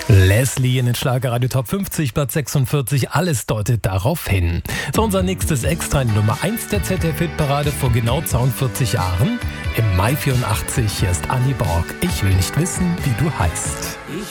Leslie in den Schlagerradio Top 50, Platz 46, alles deutet darauf hin. So, unser nächstes Extra in Nummer 1 der ZDF-Hitparade vor genau 42 Jahren. Im Mai 84, hier ist Annie Borg. Ich will nicht wissen, wie du heißt. Ich